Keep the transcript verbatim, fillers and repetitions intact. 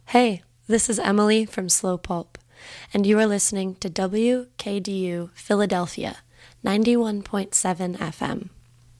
Hey, this is Emily from Slow Pulp, and you are listening to W K D U Philadelphia, ninety-one point seven F M.